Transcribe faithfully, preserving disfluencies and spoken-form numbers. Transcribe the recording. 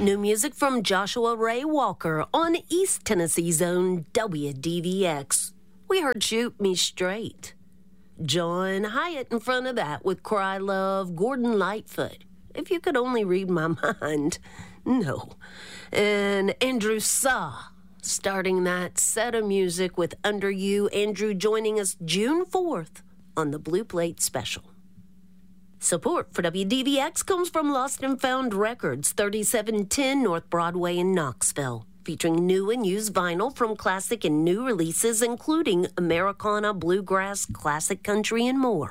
New music from Joshua Ray Walker on East Tennessee's own W D V X. We heard Shoot Me Straight. John Hyatt in front of that with Cry Love, Gordon Lightfoot. If you could only read my mind. No. And Andrew Suh starting that set of music with Under You. Andrew joining us June fourth on the Blue Plate Special. Support for W D V X comes from Lost and Found Records, thirty-seven ten North Broadway in Knoxville, featuring new and used vinyl from classic and new releases, including Americana, bluegrass, classic country, and more.